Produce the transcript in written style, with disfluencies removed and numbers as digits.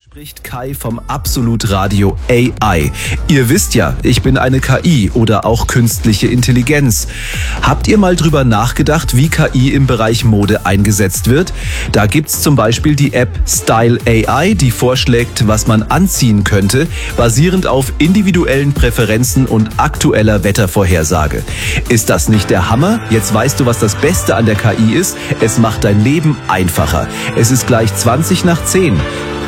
Spricht Kai vom Absolut Radio AI. Ihr wisst ja, ich bin eine KI oder auch künstliche Intelligenz. Habt ihr mal drüber nachgedacht, wie KI im Bereich Mode eingesetzt wird? Da gibt's zum Beispiel die App Style AI, die vorschlägt, was man anziehen könnte, basierend auf individuellen Präferenzen und aktueller Wettervorhersage. Ist das nicht der Hammer? Jetzt weißt du, was das Beste an der KI ist. Es macht dein Leben einfacher. Es ist gleich 20 nach 10.